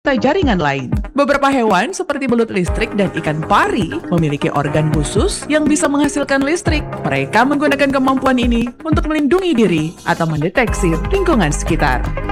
serta jaringan lain. Beberapa hewan seperti belut listrik dan ikan pari memiliki organ khusus yang bisa menghasilkan listrik. Mereka menggunakan kemampuan ini untuk melindungi diri atau mendeteksi lingkungan sekitar.